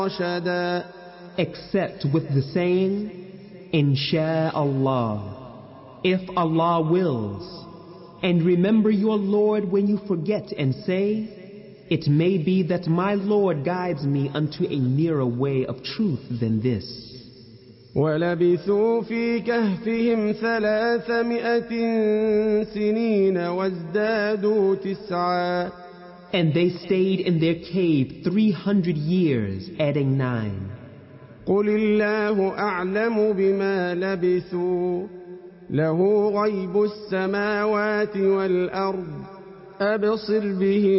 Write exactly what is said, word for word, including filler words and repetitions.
رشدا except with the saying, Insha'Allah, if Allah wills. And remember your Lord when you forget and say, it may be that my Lord guides me unto a nearer way of truth than this. وَلَبِثُوا فِي كَهْفِهِمْ ثَلَاثَمِائَةٍ سِنِينَ وَازْدَادُوا تِسْعًا. And they stayed in their cave three hundred years, adding nine. قُلِ اللَّهُ أَعْلَمُ بِمَا لَبِثُوا لَهُ غَيْبُ السَّمَاوَاتِ وَالْأَرْضِ أَبْصِرْ بِهِ